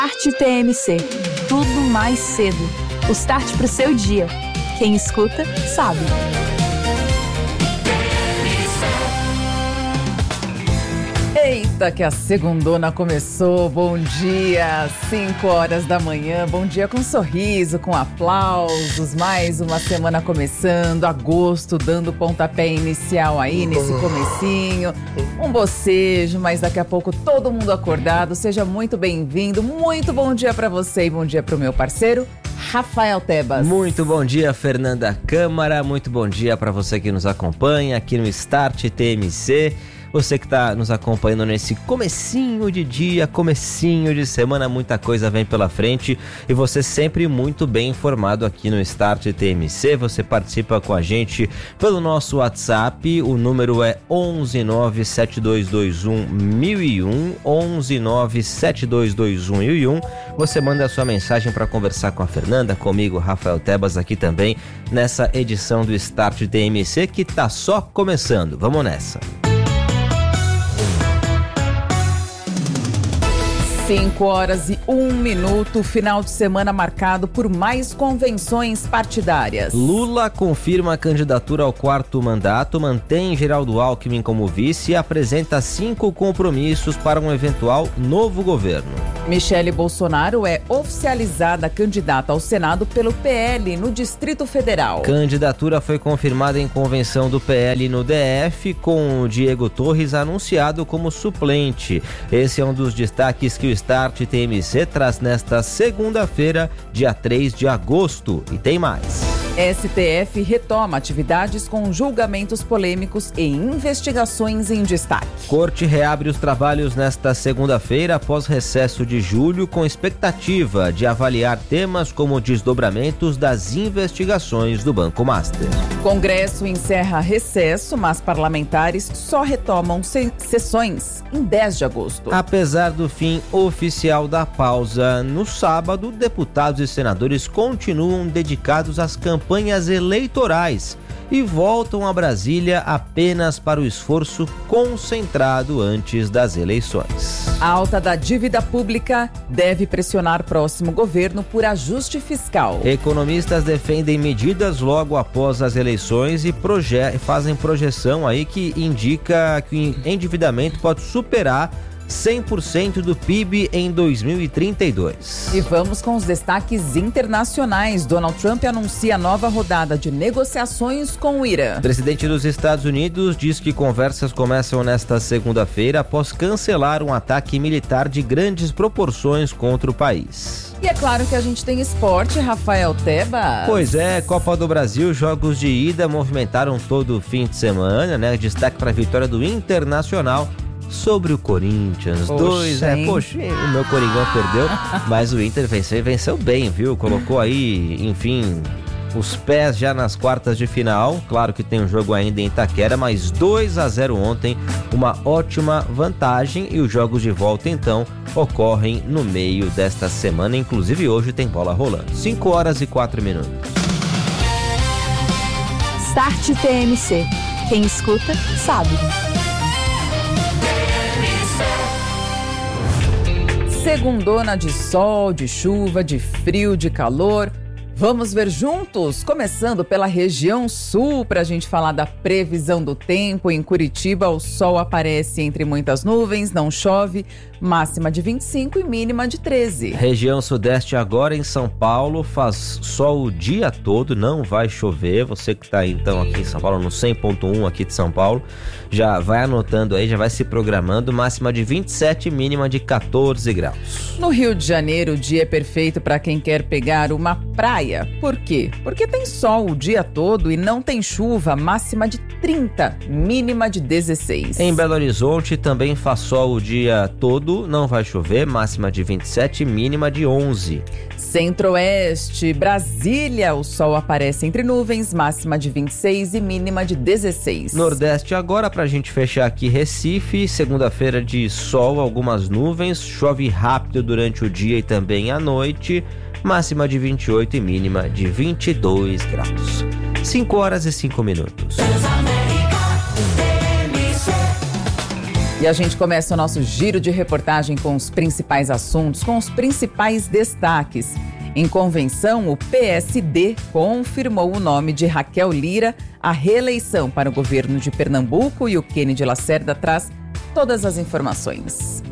Start TMC. Tudo mais cedo. O start pro seu dia. Quem escuta, sabe. Eita, que a segundona começou. Bom dia, 5 horas da manhã. Bom dia com sorriso, com aplausos. Mais uma semana começando, agosto dando pontapé inicial aí nesse comecinho. Um bocejo, mas daqui a pouco todo mundo acordado. Seja muito bem-vindo. Muito bom dia pra você e bom dia pro meu parceiro Rafael Tebas. Muito bom dia, Fernanda Câmara. Muito bom dia pra você que nos acompanha aqui no Start TMC. Você que está nos acompanhando nesse comecinho de dia, comecinho de semana, muita coisa vem pela frente e você sempre muito bem informado aqui no Start TMC. Você participa com a gente pelo nosso WhatsApp, o número é 11972211001, 11972211001. Você manda a sua mensagem para conversar com a Fernanda, comigo, Rafael Tebas, aqui também nessa edição do Start TMC que tá só começando. Vamos nessa. 5 horas e 1 minuto, final de semana marcado por mais convenções partidárias. Lula confirma a candidatura ao 4º mandato, mantém Geraldo Alckmin como vice e apresenta 5 compromissos para um eventual novo governo. Michele Bolsonaro é oficializada candidata ao Senado pelo PL no Distrito Federal. Candidatura foi confirmada em convenção do PL no DF, com o Diego Torres anunciado como suplente. Esse é um dos destaques que o Start TMC traz nesta segunda-feira, dia 3 de agosto. E tem mais. STF retoma atividades com julgamentos polêmicos e investigações em destaque. Corte reabre os trabalhos nesta segunda-feira após recesso de julho, com expectativa de avaliar temas como desdobramentos das investigações do Banco Master. Congresso encerra recesso, mas parlamentares só retomam sessões em 10 de agosto. Apesar do fim oficial da pausa, no sábado, deputados e senadores continuam dedicados às campanhas eleitorais e voltam a Brasília apenas para o esforço concentrado antes das eleições. A alta da dívida pública deve pressionar próximo governo por ajuste fiscal. Economistas defendem medidas logo após as eleições e fazem projeção aí que indica que o endividamento pode superar 100% do PIB em 2032. E vamos com os destaques internacionais. Donald Trump anuncia nova rodada de negociações com o Irã. O presidente dos Estados Unidos diz que conversas começam nesta segunda-feira após cancelar um ataque militar de grandes proporções contra o país. E é claro que a gente tem esporte, Rafael Tebas. Pois é, Copa do Brasil, jogos de ida movimentaram todo o fim de semana, né? Destaque para a vitória do Internacional sobre o Corinthians. Poxa, o meu Coringão perdeu, mas o Inter venceu bem, viu? Colocou aí, enfim, os pés já nas quartas de final. Claro que tem um jogo ainda em Itaquera, mas 2-0 ontem, uma ótima vantagem, e os jogos de volta então ocorrem no meio desta semana, inclusive hoje tem bola rolando. 5 horas e 4 minutos. Start TMC. Quem escuta, sabe. Segundona de sol, de chuva, de frio, de calor. Vamos ver juntos, começando pela região sul, para a gente falar da previsão do tempo. Em Curitiba, o sol aparece entre muitas nuvens, não chove, máxima de 25 e mínima de 13. Região sudeste agora em São Paulo, faz sol o dia todo, não vai chover. Você que está então aqui em São Paulo, no 100.1 aqui de São Paulo, já vai anotando aí, já vai se programando, máxima de 27 e mínima de 14 graus. No Rio de Janeiro, o dia é perfeito para quem quer pegar uma praia. Por quê? Porque tem sol o dia todo e não tem chuva, máxima de 30, mínima de 16. Em Belo Horizonte também faz sol o dia todo, não vai chover, máxima de 27, mínima de 11. Centro-Oeste, Brasília, o sol aparece entre nuvens, máxima de 26 e mínima de 16. Nordeste agora, pra gente fechar aqui, Recife, segunda-feira de sol, algumas nuvens, chove rápido durante o dia e também à noite, máxima de 28 e mínima de 22 graus. 5 horas e 5 minutos. E a gente começa o nosso giro de reportagem com os principais assuntos, com os principais destaques. Em convenção, o PSD confirmou o nome de Raquel Lira à reeleição para o governo de Pernambuco e o Kennedy Lacerda traz todas as informações.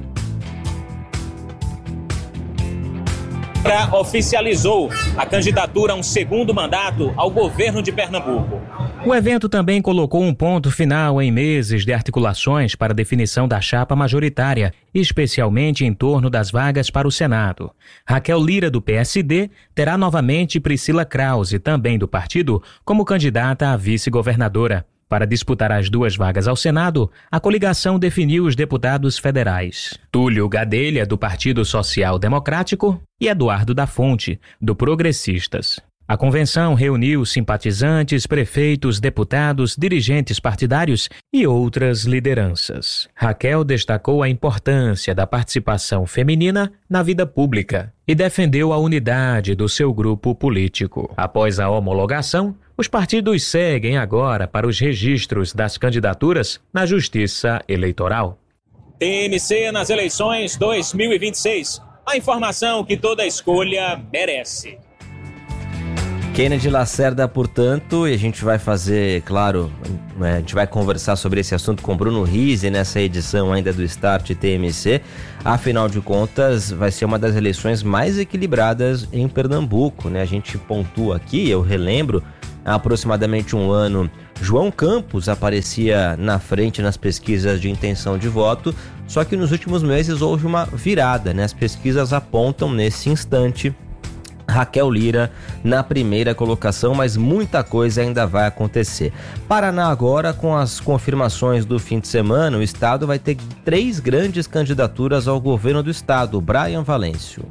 Oficializou a candidatura a um segundo mandato ao governo de Pernambuco. O evento também colocou um ponto final em meses de articulações para a definição da chapa majoritária, especialmente em torno das vagas para o Senado. Raquel Lira, do PSD, terá novamente Priscila Krause, também do partido, como candidata a vice-governadora. Para disputar as duas vagas ao Senado, a coligação definiu os deputados federais: Túlio Gadelha, do Partido Social Democrático, e Eduardo da Fonte, do Progressistas. A convenção reuniu simpatizantes, prefeitos, deputados, dirigentes partidários e outras lideranças. Raquel destacou a importância da participação feminina na vida pública e defendeu a unidade do seu grupo político. Após a homologação, os partidos seguem agora para os registros das candidaturas na Justiça Eleitoral. TMC nas eleições 2026. A informação que toda escolha merece. Kennedy Lacerda, portanto, e a gente vai fazer, claro, a gente vai conversar sobre esse assunto com Bruno Rizzi nessa edição ainda do Start TMC. Afinal de contas, vai ser uma das eleições mais equilibradas em Pernambuco, né? A gente pontua aqui, eu relembro, há aproximadamente um ano, João Campos aparecia na frente nas pesquisas de intenção de voto, só que nos últimos meses houve uma virada, né? As pesquisas apontam nesse instante Raquel Lira na primeira colocação, mas muita coisa ainda vai acontecer. Paraná agora, com as confirmações do fim de semana, o estado vai ter 3 grandes candidaturas ao governo do estado. Brian Valêncio.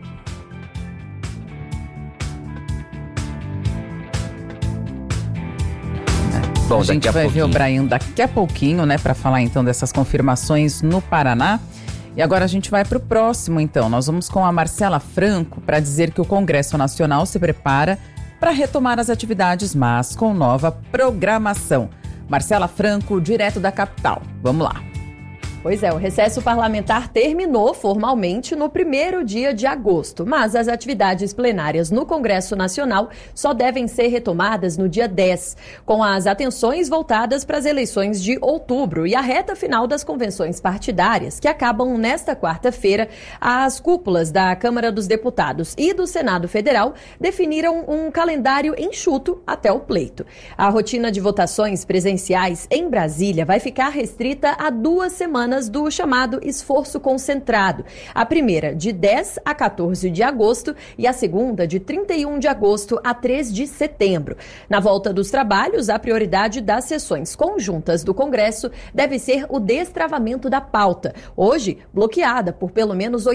Bom, a gente vai ver o Brian daqui a pouquinho, né, para falar então dessas confirmações no Paraná. E agora a gente vai para o próximo, então. Nós vamos com a Marcela Franco para dizer que o Congresso Nacional se prepara para retomar as atividades, mas com nova programação. Marcela Franco, direto da capital. Vamos lá. Pois é, o recesso parlamentar terminou formalmente no 1º dia de agosto, mas as atividades plenárias no Congresso Nacional só devem ser retomadas no dia 10, com as atenções voltadas para as eleições de outubro e a reta final das convenções partidárias, que acabam nesta quarta-feira. As cúpulas da Câmara dos Deputados e do Senado Federal definiram um calendário enxuto até o pleito. A rotina de votações presenciais em Brasília vai ficar restrita a 2 semanas do chamado esforço concentrado. A primeira de 10 a 14 de agosto e a segunda de 31 de agosto a 3 de setembro. Na volta dos trabalhos, a prioridade das sessões conjuntas do Congresso deve ser o destravamento da pauta, hoje bloqueada por pelo menos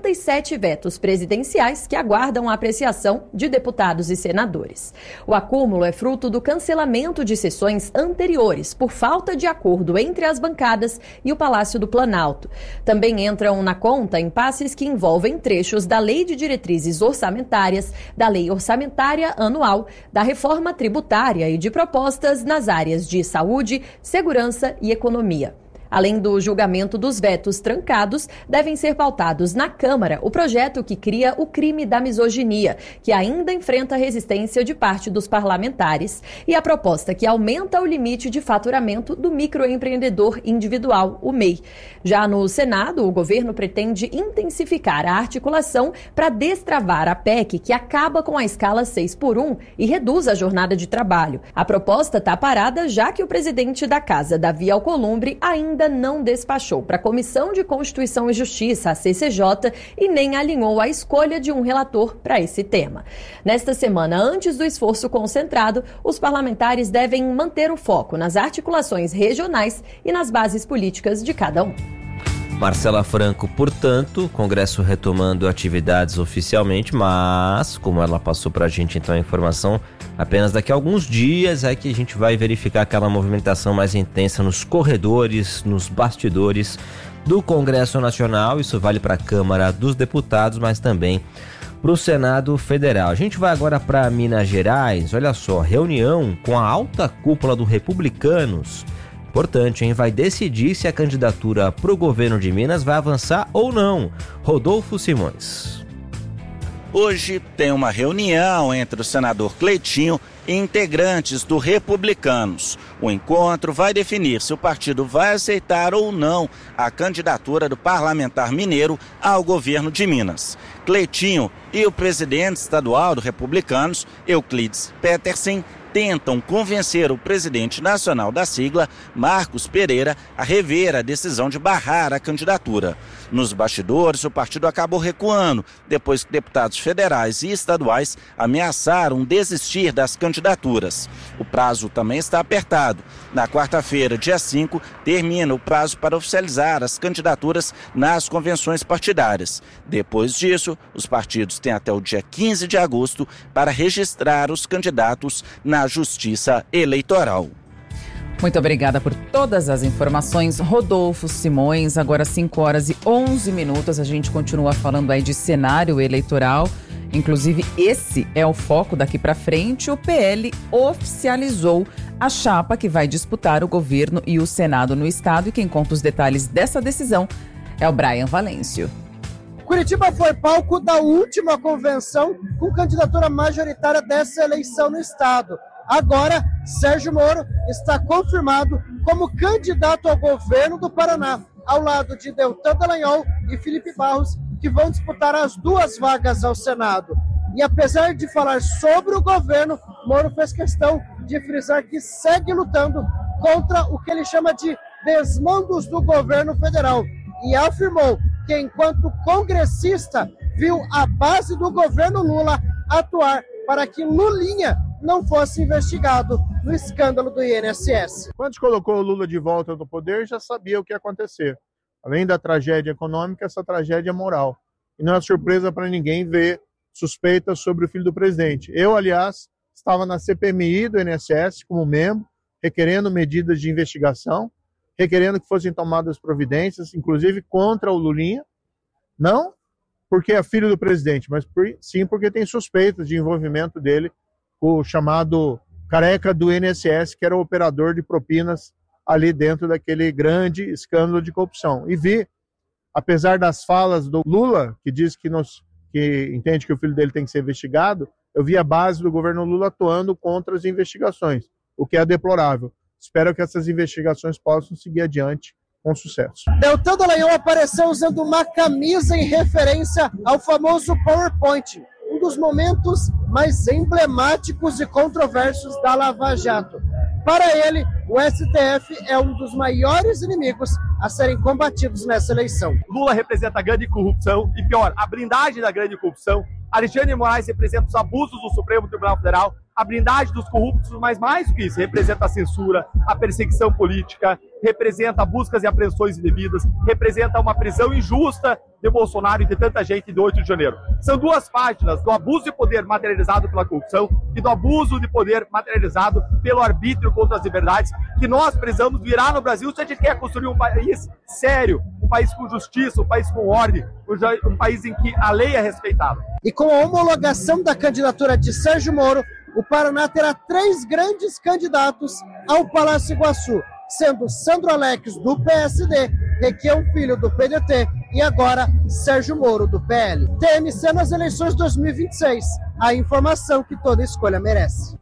87 vetos presidenciais que aguardam a apreciação de deputados e senadores. O acúmulo é fruto do cancelamento de sessões anteriores por falta de acordo entre as bancadas e o Palácio do Planalto. Também entram na conta impasses que envolvem trechos da Lei de Diretrizes Orçamentárias, da Lei Orçamentária Anual, da Reforma Tributária e de propostas nas áreas de saúde, segurança e economia. Além do julgamento dos vetos trancados, devem ser pautados na Câmara o projeto que cria o crime da misoginia, que ainda enfrenta resistência de parte dos parlamentares, e a proposta que aumenta o limite de faturamento do microempreendedor individual, o MEI. Já no Senado, o governo pretende intensificar a articulação para destravar a PEC, que acaba com a escala 6x1 e reduz a jornada de trabalho. A proposta está parada já que o presidente da Casa, Davi Alcolumbre, ainda não despachou para a Comissão de Constituição e Justiça, a CCJ, e nem alinhou a escolha de um relator para esse tema. Nesta semana, antes do esforço concentrado, os parlamentares devem manter o foco nas articulações regionais e nas bases políticas de cada um. Marcela Franco, portanto, Congresso retomando atividades oficialmente, mas, como ela passou para a gente então a informação, apenas daqui a alguns dias é que a gente vai verificar aquela movimentação mais intensa nos corredores, nos bastidores do Congresso Nacional. Isso vale para a Câmara dos Deputados, mas também para o Senado Federal. A gente vai agora para Minas Gerais. Olha só, reunião com a alta cúpula do Republicanos importante, hein? Vai decidir se a candidatura para o governo de Minas vai avançar ou não. Rodolfo Simões. Hoje tem uma reunião entre o senador Cleitinho e integrantes do Republicanos. O encontro vai definir se o partido vai aceitar ou não a candidatura do parlamentar mineiro ao governo de Minas. Cleitinho e o presidente estadual do Republicanos, Euclides Petersen, tentam convencer o presidente nacional da sigla, Marcos Pereira, a rever a decisão de barrar a candidatura. Nos bastidores, o partido acabou recuando, depois que deputados federais e estaduais ameaçaram desistir das candidaturas. O prazo também está apertado. Na quarta-feira, dia 5, termina o prazo para oficializar as candidaturas nas convenções partidárias. Depois disso, os partidos têm até o dia 15 de agosto para registrar os candidatos na Justiça Eleitoral. Muito obrigada por todas as informações, Rodolfo Simões. Agora 5h11, a gente continua falando aí de cenário eleitoral. Inclusive, esse é o foco daqui para frente. O PL oficializou a chapa que vai disputar o governo e o Senado no estado. E quem conta os detalhes dessa decisão é o Brian Valêncio. Curitiba foi palco da última convenção com candidatura majoritária dessa eleição no estado. Agora, Sérgio Moro está confirmado como candidato ao governo do Paraná, ao lado de Deltan Dallagnol e Felipe Barros, que vão disputar as duas vagas ao Senado. E apesar de falar sobre o governo, Moro fez questão de frisar que segue lutando contra o que ele chama de desmandos do governo federal. E afirmou que, enquanto congressista, viu a base do governo Lula atuar para que Lulinha não fosse investigado no escândalo do INSS. Quando se colocou o Lula de volta no poder, já sabia o que ia acontecer. Além da tragédia econômica, essa tragédia moral. E não é surpresa para ninguém ver suspeitas sobre o filho do presidente. Eu, aliás, estava na CPMI do INSS como membro, requerendo medidas de investigação, requerendo que fossem tomadas providências, inclusive contra o Lulinha, não porque é filho do presidente, mas sim porque tem suspeitas de envolvimento dele com o chamado careca do INSS, que era o operador de propinas ali dentro daquele grande escândalo de corrupção. E vi, apesar das falas do Lula, que diz que entende que o filho dele tem que ser investigado, eu vi a base do governo Lula atuando contra as investigações, o que é deplorável. Espero que essas investigações possam seguir adiante com sucesso. Deltan Dallagnol apareceu usando uma camisa em referência ao famoso PowerPoint, um dos momentos mais emblemáticos e controversos da Lava Jato. Para ele, o STF é um dos maiores inimigos a serem combatidos nessa eleição. Lula representa a grande corrupção e, pior, a blindagem da grande corrupção. Alexandre de Moraes representa os abusos do Supremo Tribunal Federal, a blindagem dos corruptos, mas mais do que isso, representa a censura, a perseguição política, representa buscas e apreensões indevidas, representa uma prisão injusta de Bolsonaro e de tanta gente do 8 de janeiro. São duas páginas do abuso de poder materializado pela corrupção e do abuso de poder materializado pelo arbítrio contra as liberdades, que nós precisamos virar no Brasil se a gente quer construir um país sério, um país com justiça, um país com ordem, um país em que a lei é respeitada. E com a homologação da candidatura de Sérgio Moro, o Paraná terá 3 grandes candidatos ao Palácio Iguaçu, sendo Sandro Alex, do PSD, Requião Filho, do PDT, e agora Sérgio Moro, do PL. TMC nas eleições 2026, a informação que toda escolha merece.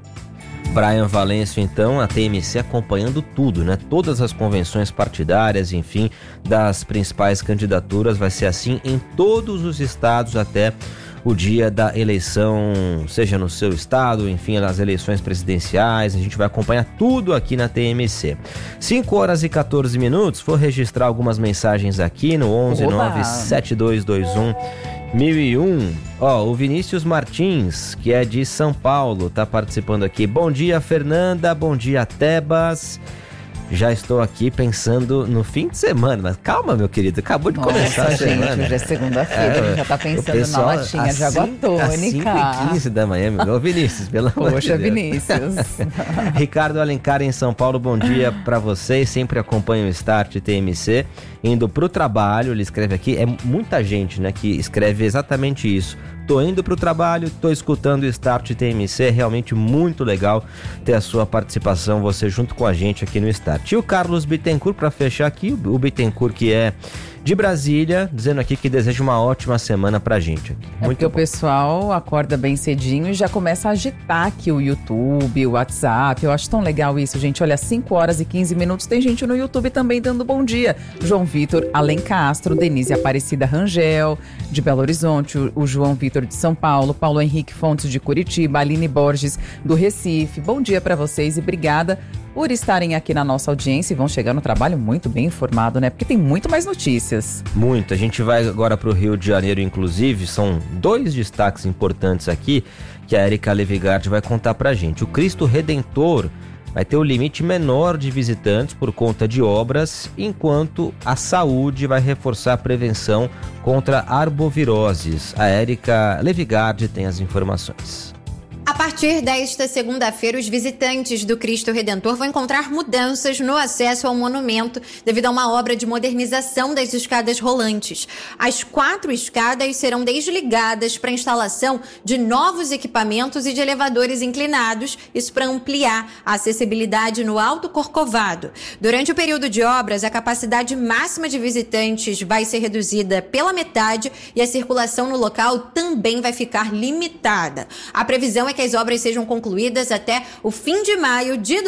Brian Valêncio, então, a TMC acompanhando tudo, né? Todas as convenções partidárias, enfim, das principais candidaturas, vai ser assim em todos os estados até o dia da eleição, seja no seu estado, enfim, nas eleições presidenciais. A gente vai acompanhar tudo aqui na TMC. 5h14, vou registrar algumas mensagens aqui no 11972211001. O Vinícius Martins, que é de São Paulo, tá participando aqui. Bom dia, Fernanda, bom dia, Tebas. Já estou aqui pensando no fim de semana, mas calma, meu querido, acabou de começar a semana. Hoje é segunda-feira, já tá pensando na latinha de água tônica. Às 5h15 da manhã, meu Vinícius, pelo amor de Deus. Poxa, Vinícius. Ricardo Alencar, em São Paulo, bom dia para vocês, sempre acompanho o Start TMC, indo pro trabalho, ele escreve aqui, é muita gente, né, que escreve exatamente isso. tô indo pro trabalho, tô escutando o Start TMC, é realmente muito legal ter a sua participação, você junto com a gente aqui no Start. E o Carlos Bittencourt, para fechar aqui, o Bittencourt que é de Brasília, dizendo aqui que deseja uma ótima semana pra gente aqui. Muito porque bom. O pessoal acorda bem cedinho e já começa a agitar aqui o YouTube, o WhatsApp. Eu acho tão legal isso, gente. Olha, 5 horas e 15 minutos, tem gente no YouTube também dando bom dia. João Vitor Alencastro, Denise Aparecida Rangel, de Belo Horizonte, o João Vitor de São Paulo, Paulo Henrique Fontes de Curitiba, Aline Borges do Recife. Bom dia pra vocês e obrigada por estarem aqui na nossa audiência e vão chegar no trabalho muito bem informado, né? Porque tem muito mais notícias. Muito. A gente vai agora para o Rio de Janeiro, inclusive. São 2 destaques importantes aqui que a Érica Levigard vai contar pra gente. O Cristo Redentor vai ter o limite menor de visitantes por conta de obras, enquanto a saúde vai reforçar a prevenção contra arboviroses. A Érica Levigard tem as informações. A partir desta segunda-feira, os visitantes do Cristo Redentor vão encontrar mudanças no acesso ao monumento devido a uma obra de modernização das escadas rolantes. As 4 escadas serão desligadas para a instalação de novos equipamentos e de elevadores inclinados, isso para ampliar a acessibilidade no Alto Corcovado. Durante o período de obras, a capacidade máxima de visitantes vai ser reduzida pela metade e a circulação no local também vai ficar limitada. A previsão é que as obras sejam concluídas até o fim de maio de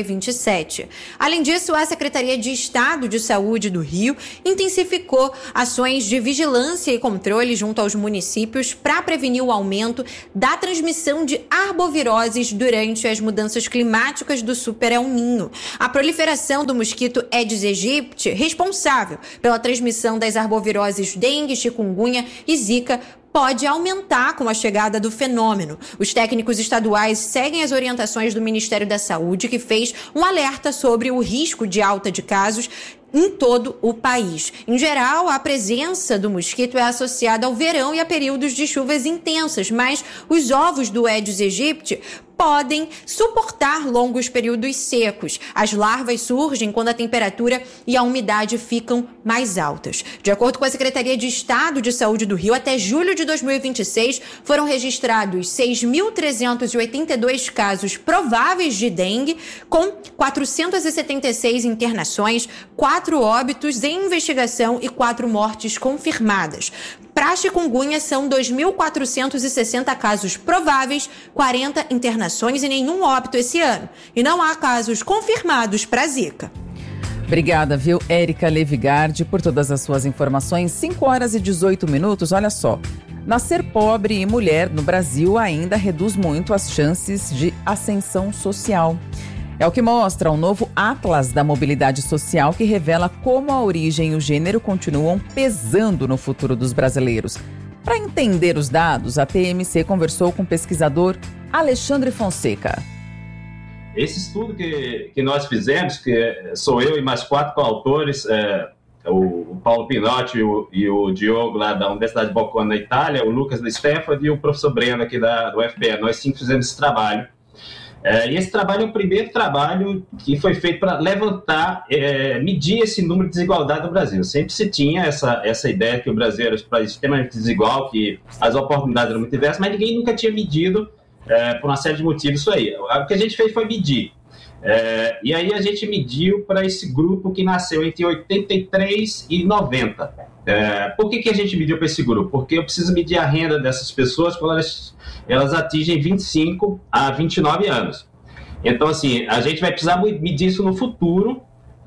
2027. Além disso, a Secretaria de Estado de Saúde do Rio intensificou ações de vigilância e controle junto aos municípios para prevenir o aumento da transmissão de arboviroses durante as mudanças climáticas do Super El Niño. A proliferação do mosquito Aedes aegypti, responsável pela transmissão das arboviroses dengue, chikungunya e zika, pode aumentar com a chegada do fenômeno. Os técnicos estaduais seguem as orientações do Ministério da Saúde, que fez um alerta sobre o risco de alta de casos em todo o país. Em geral, a presença do mosquito é associada ao verão e a períodos de chuvas intensas, mas os ovos do Aedes aegypti podem suportar longos períodos secos. As larvas surgem quando a temperatura e a umidade ficam mais altas. De acordo com a Secretaria de Estado de Saúde do Rio, até julho de 2026 foram registrados 6.382 casos prováveis de dengue, com 476 internações, 4 óbitos em investigação e 4 mortes confirmadas. Para a chikungunya, são 2.460 casos prováveis, 40 internações e nenhum óbito esse ano. E não há casos confirmados para a Zika. Obrigada, viu, Érica Levigard, por todas as suas informações. 5 horas e 18 minutos, olha só. Nascer pobre e mulher no Brasil ainda reduz muito as chances de ascensão social. É o que mostra um novo Atlas da Mobilidade Social que revela como a origem e o gênero continuam pesando no futuro dos brasileiros. Para entender os dados, a TMC conversou com o pesquisador Alexandre Fonseca. Esse estudo que nós fizemos, que sou eu e mais 4 coautores, o Paulo Pinotti e o Diogo lá da Universidade de Bocconi na Itália, o Lucas da Stanford e o professor Breno aqui do UFPE, nós 5 fizemos esse trabalho. E esse trabalho é o primeiro trabalho que foi feito para levantar, medir esse número de desigualdade no Brasil. Sempre se tinha essa ideia que o Brasil era um país extremamente desigual, que as oportunidades eram muito diversas, mas ninguém nunca tinha medido, por uma série de motivos, isso aí. O que a gente fez foi medir. E aí a gente mediu para esse grupo que nasceu entre 83 e 90. Por que a gente mediu para esse grupo? Porque eu preciso medir a renda dessas pessoas quando elas atingem 25 a 29 anos. Então, assim, a gente vai precisar medir isso no futuro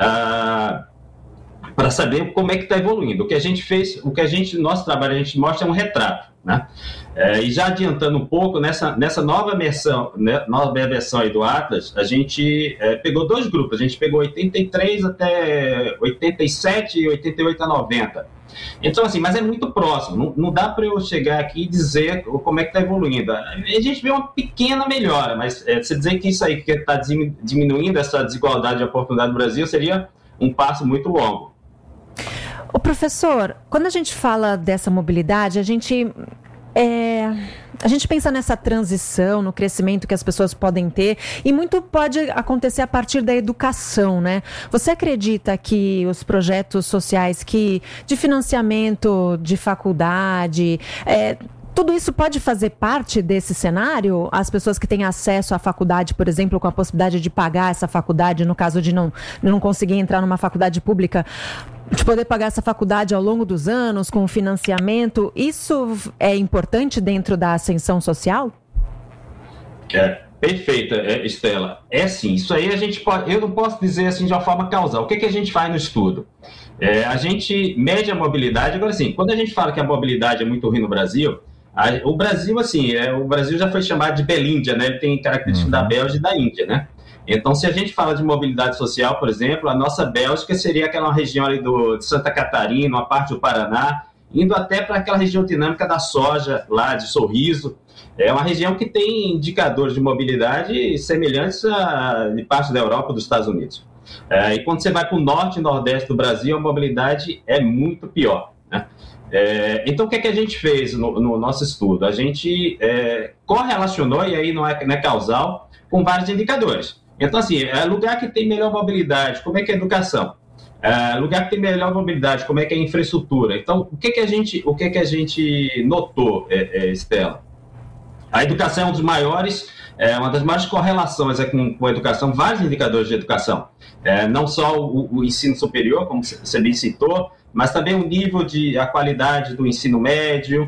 para saber como é que está evoluindo. O que a gente fez, nosso trabalho, a gente mostra um retrato, né? E já adiantando um pouco, nessa nova versão aí do Atlas, a gente pegou 2 grupos. A gente pegou 83 até 87 e 88 a 90. Então, assim, mas é muito próximo. Não dá para eu chegar aqui e dizer como é que está evoluindo. A gente vê uma pequena melhora, mas você dizer que isso aí que está diminuindo essa desigualdade de oportunidade no Brasil seria um passo muito longo. Ô, professor, quando a gente fala dessa mobilidade, a gente pensa nessa transição, no crescimento que as pessoas podem ter, e muito pode acontecer a partir da educação, né? Você acredita que os projetos sociais de financiamento de faculdade Tudo isso pode fazer parte desse cenário? As pessoas que têm acesso à faculdade, por exemplo, com a possibilidade de pagar essa faculdade, no caso de não conseguir entrar numa faculdade pública, de poder pagar essa faculdade ao longo dos anos, com financiamento, isso é importante dentro da ascensão social? Perfeita, Estela. Sim, isso aí eu não posso dizer assim de uma forma causal. O que a gente faz no estudo? A gente mede a mobilidade. Agora, assim, quando a gente fala que a mobilidade é muito ruim no Brasil, o Brasil, assim, o Brasil já foi chamado de Belíndia, né? Ele tem características da Bélgica e da Índia, né? Então, se a gente fala de mobilidade social, por exemplo, a nossa Bélgica seria aquela região ali de Santa Catarina, uma parte do Paraná, indo até para aquela região dinâmica da soja, lá de Sorriso. É uma região que tem indicadores de mobilidade semelhantes de parte da Europa e dos Estados Unidos. E quando você vai para o norte e nordeste do Brasil, a mobilidade é muito pior, né? Então, o que a gente fez no nosso estudo? A gente correlacionou, e aí não é causal, com vários indicadores. Então, assim, lugar que tem melhor mobilidade, como é que é a educação? Lugar que tem melhor mobilidade, como é que é a infraestrutura? Então, o que a gente notou, Estela? A educação é uma das maiores correlações com a educação, vários indicadores de educação. Não só o ensino superior, como você bem citou, mas também a qualidade do ensino médio,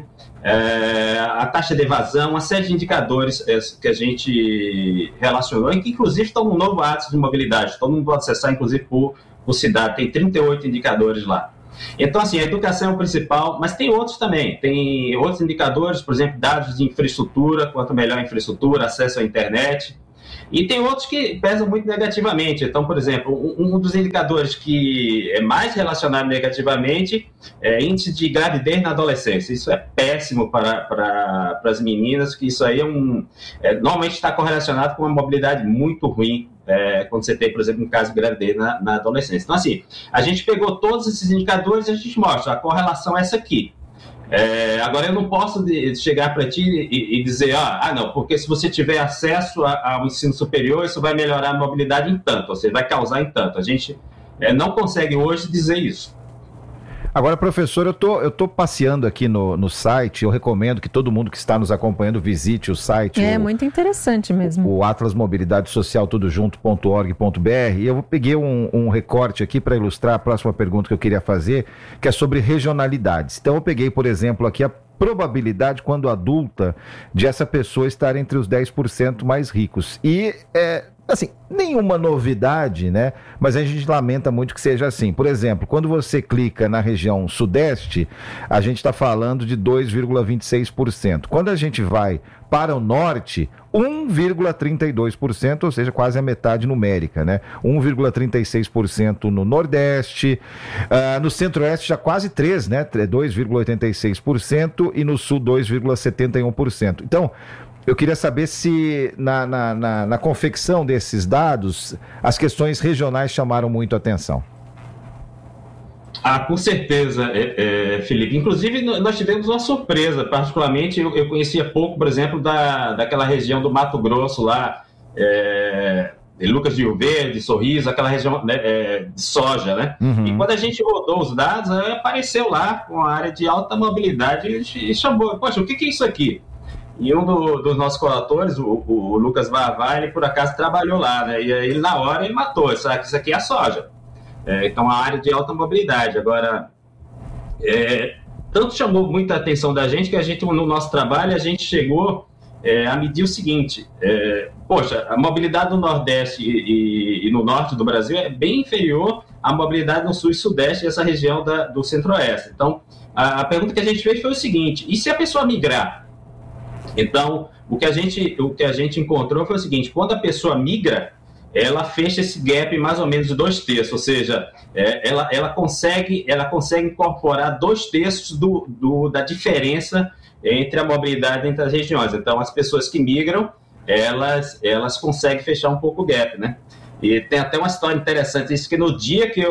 a taxa de evasão, uma série de indicadores que a gente relacionou e que, inclusive, estão no novo Atos de Mobilidade. Todo mundo pode acessar, inclusive, por cidade. Tem 38 indicadores lá. Então, assim, a educação é o principal, mas tem outros também. Tem outros indicadores, por exemplo, dados de infraestrutura, quanto melhor a infraestrutura, acesso à internet. E tem outros que pesam muito negativamente. Então, por exemplo, um dos indicadores que é mais relacionado negativamente é índice de gravidez na adolescência. Isso é péssimo para as meninas, que isso aí normalmente está correlacionado com uma mobilidade muito ruim, quando você tem, por exemplo, um caso de gravidez na adolescência. Então, assim, a gente pegou todos esses indicadores e a gente mostra, a correlação é essa aqui. Agora, eu não posso chegar para ti e dizer, não, porque se você tiver acesso ao ensino superior, isso vai melhorar a mobilidade em tanto, ou seja, vai causar em tanto. A gente não consegue hoje dizer isso. Agora, professor, eu tô passeando aqui no site, eu recomendo que todo mundo que está nos acompanhando visite o site. Muito interessante mesmo. O Atlas Mobilidade Social tudojunto.org.br, e eu peguei um recorte aqui para ilustrar a próxima pergunta que eu queria fazer, que é sobre regionalidades. Então eu peguei, por exemplo, aqui a probabilidade, quando adulta, de essa pessoa estar entre os 10% mais ricos. E assim, nenhuma novidade, né? Mas a gente lamenta muito que seja assim. Por exemplo, quando você clica na região sudeste, a gente está falando de 2,26%. Quando a gente vai para o norte, 1,32%, ou seja, quase a metade numérica, né? 1,36% no nordeste, no centro-oeste já quase 3%, né? 2,86% e no sul 2,71%. Então, eu queria saber se na confecção desses dados as questões regionais chamaram muito a atenção. Com certeza, Felipe. Inclusive, nós tivemos uma surpresa, particularmente, eu conhecia pouco, por exemplo, daquela região do Mato Grosso lá, Lucas de Rio Verde, Sorriso, aquela região de soja, né? Uhum. E quando a gente rodou os dados, apareceu lá com a área de alta mobilidade e chamou, poxa, o que é isso aqui? E um dos nossos coautores, o Lucas Barvar, ele por acaso trabalhou lá, né? E aí, na hora, ele matou. Isso aqui é a soja. Então, a área de alta mobilidade. Agora, tanto chamou muita atenção da gente que a gente, no nosso trabalho, a gente chegou a medir o seguinte. Poxa, a mobilidade no Nordeste e no Norte do Brasil é bem inferior à mobilidade no Sul e Sudeste, essa região do Centro-Oeste. Então, a pergunta que a gente fez foi o seguinte: e se a pessoa migrar? Então, o que a gente encontrou foi o seguinte: quando a pessoa migra, ela fecha esse gap mais ou menos de 2/3, ou seja, ela consegue incorporar 2/3 da diferença entre a mobilidade entre as regiões. Então, as pessoas que migram, elas conseguem fechar um pouco o gap, né? E tem até uma história interessante, isso que no dia que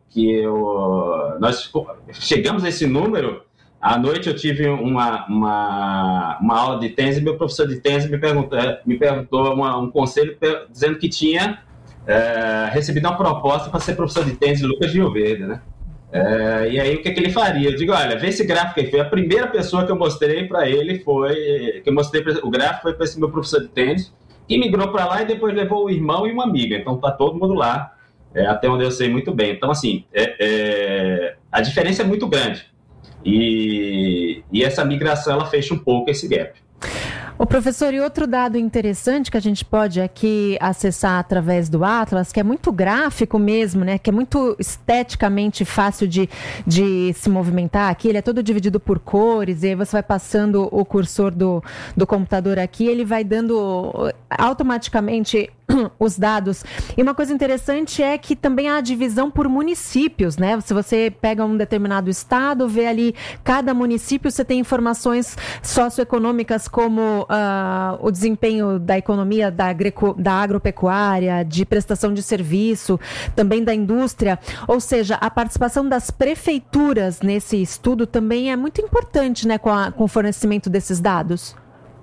nós chegamos a esse número, à noite eu tive uma aula de tênis e meu professor de tênis me perguntou um conselho dizendo que tinha recebido uma proposta para ser professor de tênis de Lucas de Rio Verde, né? E aí o que ele faria? Eu digo, olha, vê esse gráfico aí. Foi a primeira pessoa que eu mostrei para ele, o gráfico foi para esse meu professor de tênis, que migrou para lá e depois levou o irmão e uma amiga. Então tá todo mundo lá, até onde eu sei muito bem. Então assim, a diferença é muito grande. E essa migração, ela fecha um pouco esse gap. O professor, e outro dado interessante que a gente pode aqui acessar através do Atlas, que é muito gráfico mesmo, né? Que é muito esteticamente fácil de se movimentar aqui. Ele é todo dividido por cores, e aí você vai passando o cursor do computador aqui, ele vai dando automaticamente os dados. E uma coisa interessante é que também há a divisão por municípios, né? Se você pega um determinado estado, vê ali cada município, você tem informações socioeconômicas como o desempenho da economia, da agropecuária, de prestação de serviço, também da indústria. Ou seja, a participação das prefeituras nesse estudo também é muito importante, né, com o fornecimento desses dados.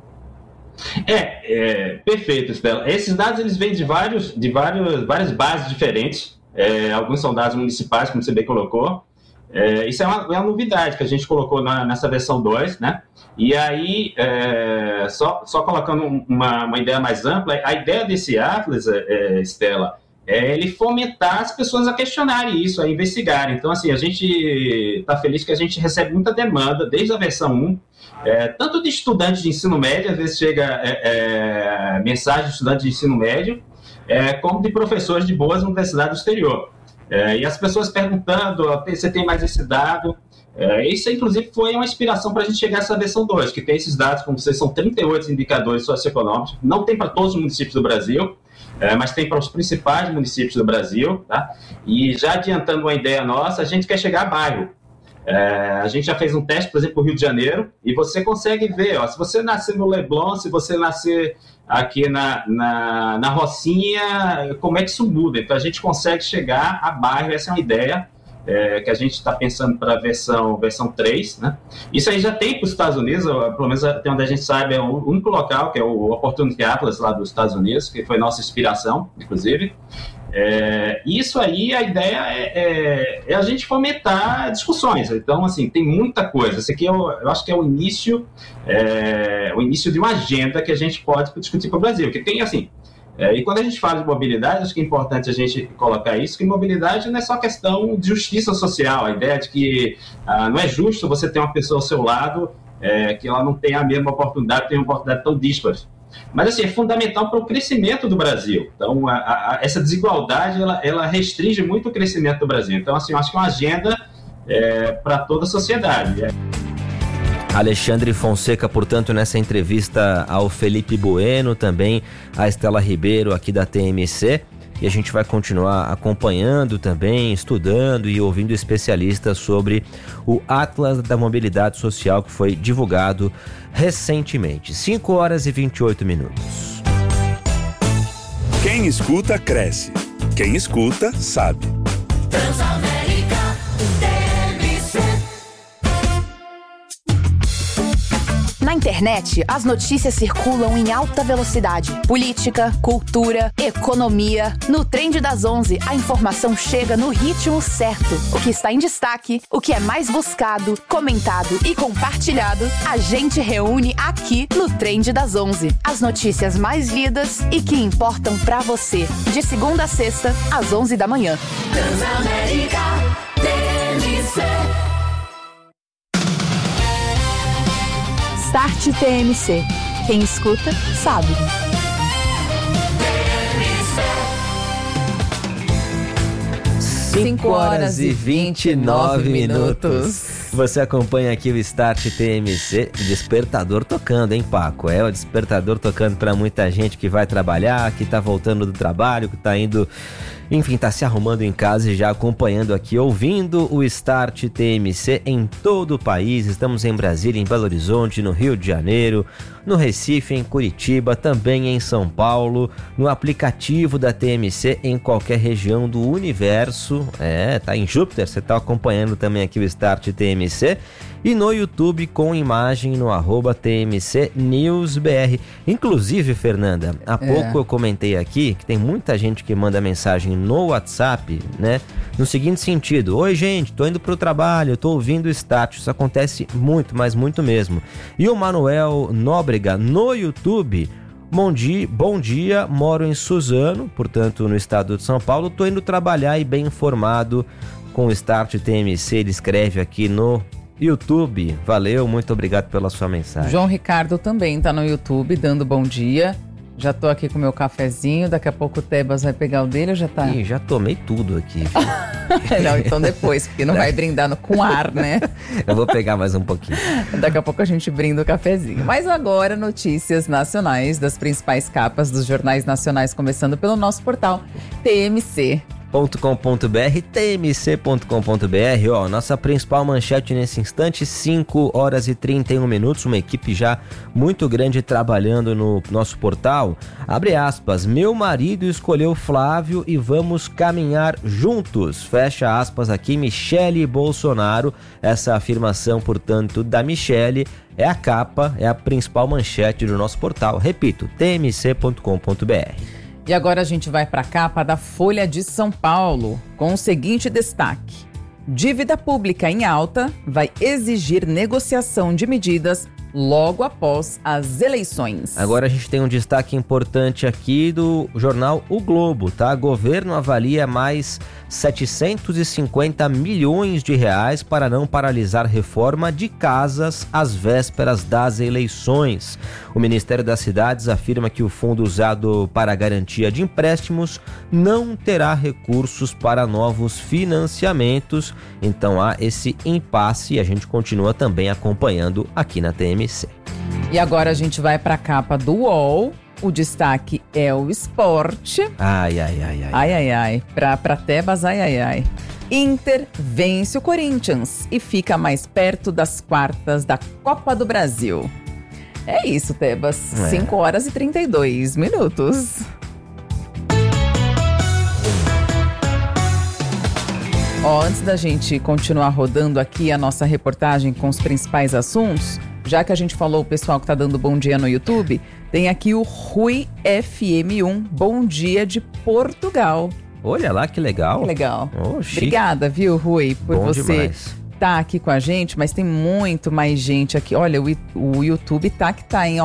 Perfeito, Estela. Esses dados eles vêm de várias bases diferentes. Alguns são dados municipais, como você bem colocou. Isso é uma novidade que a gente colocou nessa versão 2, né? E aí, só colocando uma ideia mais ampla, a ideia desse Atlas, Estela, é ele fomentar as pessoas a questionarem isso, a investigarem. Então, assim, a gente está feliz que a gente recebe muita demanda, desde a versão 1, tanto de estudantes de ensino médio, às vezes chega mensagem de estudantes de ensino médio, como de professores de boas universidades do exterior. E as pessoas perguntando, você tem mais esse dado? Isso, inclusive, foi uma inspiração para a gente chegar a essa versão 2, que tem esses dados, como vocês, são 38 indicadores socioeconômicos, não tem para todos os municípios do Brasil, mas tem para os principais municípios do Brasil, tá? E já adiantando uma ideia nossa, a gente quer chegar a bairro. A gente já fez um teste, por exemplo, no Rio de Janeiro, e você consegue ver, se você nascer no Leblon, se você nascer aqui na Rocinha, como é que isso muda? Então a gente consegue chegar a bairro, essa é uma ideia que a gente está pensando para a versão 3, né? Isso aí já tem para os Estados Unidos, pelo menos até onde a gente sabe, é o único local, que é o Opportunity Atlas lá dos Estados Unidos, que foi nossa inspiração, inclusive. Isso aí, a ideia é a gente fomentar discussões. Então, assim, tem muita coisa. Esse aqui eu acho que é o início de uma agenda que a gente pode discutir para o Brasil. Que tem, assim, e quando a gente fala de mobilidade, acho que é importante a gente colocar isso, que mobilidade não é só questão de justiça social, a ideia de que não é justo você ter uma pessoa ao seu lado que ela não tem a mesma oportunidade, tem uma oportunidade tão dispara. Mas, assim, é fundamental para o crescimento do Brasil. Então, essa desigualdade, ela restringe muito o crescimento do Brasil. Então, assim, eu acho que é uma agenda para toda a sociedade. Alexandre Fonseca, portanto, nessa entrevista ao Felipe Bueno, também a Estela Ribeiro aqui da TMC, e a gente vai continuar acompanhando também, estudando e ouvindo especialistas sobre o Atlas da Mobilidade Social que foi divulgado recentemente. 5h28. Quem escuta, cresce. Quem escuta, sabe. Na internet, as notícias circulam em alta velocidade. Política, cultura, economia. No Trend das 11, a informação chega no ritmo certo. O que está em destaque, o que é mais buscado, comentado e compartilhado, a gente reúne aqui no Trend das 11. As notícias mais lidas e que importam pra você. De segunda a sexta, às 11 da manhã. Transamérica TMC. Start TMC. Quem escuta, sabe. 5h29. Você acompanha aqui o Start TMC, despertador tocando, hein, Paco? O despertador tocando para muita gente que vai trabalhar, que tá voltando do trabalho, que tá indo, enfim, tá se arrumando em casa e já acompanhando aqui, ouvindo o Start TMC em todo o país. Estamos em Brasília, em Belo Horizonte, no Rio de Janeiro, no Recife, em Curitiba, também em São Paulo, no aplicativo da TMC em qualquer região do universo. Tá em Júpiter, você tá acompanhando também aqui o Start TMC. e no YouTube com imagem no @TMCNewsBR. Inclusive, Fernanda, há pouco eu comentei aqui que tem muita gente que manda mensagem no WhatsApp, né? No seguinte sentido: oi gente, tô indo pro trabalho, tô ouvindo o status. Isso acontece muito, mas muito mesmo. E o Manuel Nóbrega no YouTube: bom dia, moro em Suzano, portanto no estado de São Paulo, tô indo trabalhar e bem informado com o Start TMC. Ele escreve aqui no YouTube. Valeu, muito obrigado pela sua mensagem. João Ricardo também tá no YouTube dando bom dia. Já tô aqui com o meu cafezinho, daqui a pouco o Tebas vai pegar o dele ou já tá? Ih, já tomei tudo aqui. Não, então depois, porque não vai brindar com ar, né? Eu vou pegar mais um pouquinho. Daqui a pouco a gente brinda o cafezinho. Mas agora, notícias nacionais das principais capas dos jornais nacionais, começando pelo nosso portal TMC.com.br, tmc.com.br. Ó, nossa principal manchete nesse instante, 5h31, uma equipe já muito grande trabalhando no nosso portal. Abre aspas: meu marido escolheu Flávio e vamos caminhar juntos. Fecha aspas aqui, Michele Bolsonaro. Essa afirmação, portanto, da Michele é a capa, é a principal manchete do nosso portal. Repito, tmc.com.br. E agora a gente vai para a capa da Folha de São Paulo, com o seguinte destaque: dívida pública em alta vai exigir negociação de medidas logo após as eleições. Agora a gente tem um destaque importante aqui do jornal O Globo, tá? Governo avalia mais 750 milhões de reais para não paralisar reforma de casas às vésperas das eleições. O Ministério das Cidades afirma que o fundo usado para a garantia de empréstimos não terá recursos para novos financiamentos. Então há esse impasse e a gente continua também acompanhando aqui na TMC. E agora a gente vai para a capa do UOL. O destaque é o esporte. Ai. Pra Tebas, ai. Inter vence o Corinthians e fica mais perto das quartas da Copa do Brasil. É isso, Tebas. 5h32. Antes da gente continuar rodando aqui a nossa reportagem com os principais assuntos, já que a gente falou o pessoal que tá dando bom dia no YouTube, tem aqui o Rui FM1, bom dia de Portugal. Olha lá que legal. Que legal. Oh, obrigada, viu, Rui, por bom você demais. Tá aqui com a gente, mas tem muito mais gente aqui. Olha, o YouTube tá que tá, hein?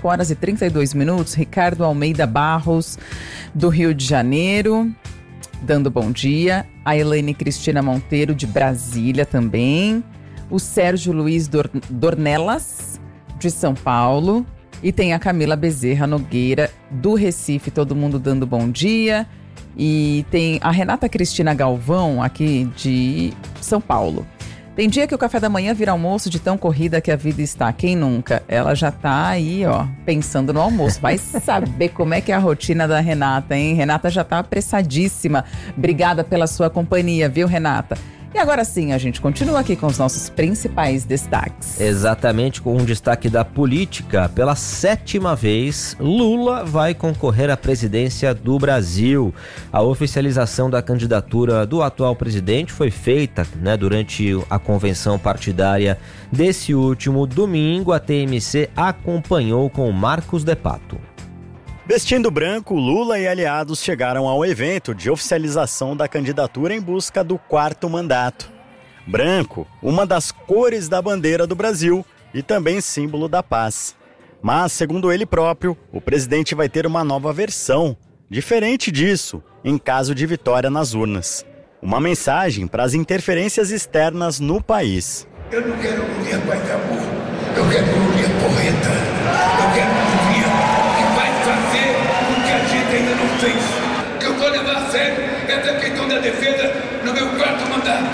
5h32. Ricardo Almeida Barros, do Rio de Janeiro, dando bom dia. A Elaine Cristina Monteiro, de Brasília também. O Sérgio Luiz Dornelas, de São Paulo. E tem a Camila Bezerra Nogueira, do Recife, todo mundo dando bom dia. E tem a Renata Cristina Galvão, aqui de São Paulo. Tem dia que o café da manhã vira almoço de tão corrida que a vida está. Quem nunca? Ela já tá aí, pensando no almoço. Vai saber como é que é a rotina da Renata, hein? Renata já tá apressadíssima. Obrigada pela sua companhia, viu, Renata? E agora sim, a gente continua aqui com os nossos principais destaques. Exatamente, com um destaque da política. Pela 7ª vez, Lula vai concorrer à presidência do Brasil. A oficialização da candidatura do atual presidente foi feita, durante a convenção partidária desse último domingo. A TMC acompanhou com Marcos de Pato. Vestindo branco, Lula e aliados chegaram ao evento de oficialização da candidatura em busca do 4º mandato. Branco, uma das cores da bandeira do Brasil e também símbolo da paz. Mas, segundo ele próprio, o presidente vai ter uma nova versão, diferente disso, em caso de vitória nas urnas. Uma mensagem para as interferências externas no país. Eu não quero um dia paz e amor, eu quero um dia porreta, eu quero um dia fazer o que a gente ainda não fez. O que eu vou levar a sério é a questão da defesa no meu 4º mandato.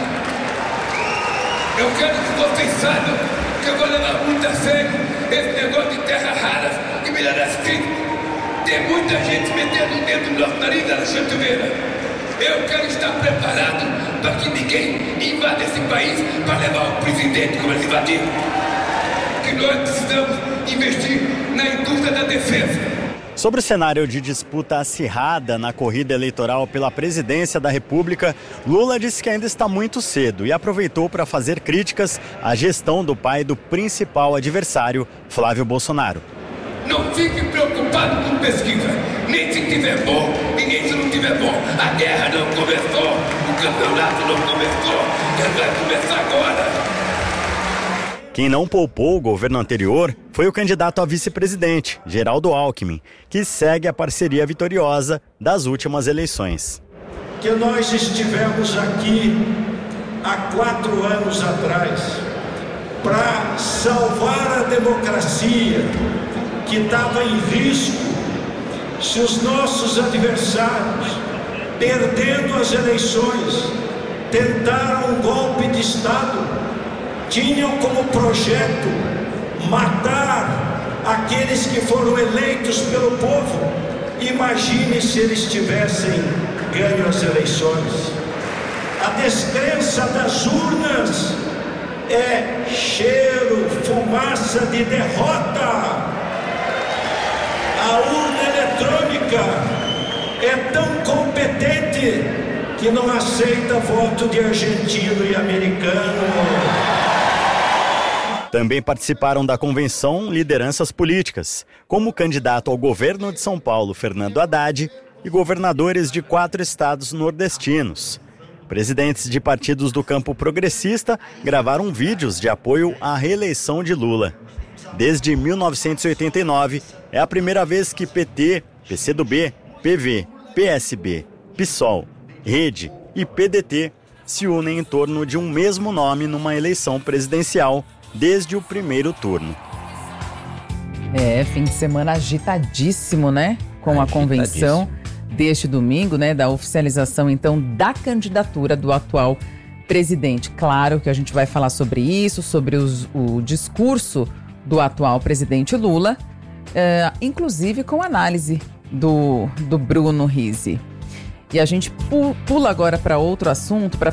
Eu quero que vocês saibam que eu vou levar muito a sério esse negócio de terras raras e minerais químicos. Tem muita gente metendo o dedo no nosso nariz, Alexandre Silveira. Eu quero estar preparado para que ninguém invada esse país para levar o presidente como eles invadiram. Que nós precisamos investir na indústria da defesa. Sobre o cenário de disputa acirrada na corrida eleitoral pela presidência da República, Lula disse que ainda está muito cedo e aproveitou para fazer críticas à gestão do pai do principal adversário, Flávio Bolsonaro. Não fique preocupado com pesquisa, nem se tiver bom e nem se não tiver bom. A guerra não começou, o campeonato não começou, ele vai começar agora. Quem não poupou o governo anterior foi o candidato a vice-presidente, Geraldo Alckmin, que segue a parceria vitoriosa das últimas eleições. Que nós estivemos aqui há 4 anos atrás para salvar a democracia que estava em risco se os nossos adversários, perdendo as eleições, tentaram um golpe de Estado. Tinham como projeto matar aqueles que foram eleitos pelo povo. Imagine se eles tivessem ganho as eleições. A descrença das urnas é cheiro, fumaça de derrota. A urna eletrônica é tão competente que não aceita voto de argentino e americano. Também participaram da convenção lideranças políticas, como o candidato ao governo de São Paulo, Fernando Haddad, e governadores de 4 estados nordestinos. Presidentes de partidos do campo progressista gravaram vídeos de apoio à reeleição de Lula. Desde 1989, é a primeira vez que PT, PCdoB, PV, PSB, PSOL, Rede e PDT se unem em torno de um mesmo nome numa eleição presidencial desde o primeiro turno. Fim de semana agitadíssimo, né? Com a convenção deste domingo, né? Da oficialização, então, da candidatura do atual presidente. Claro que a gente vai falar sobre isso, sobre o discurso do atual presidente Lula, inclusive com análise do Bruno Rizzi. E a gente pula agora para outro assunto, para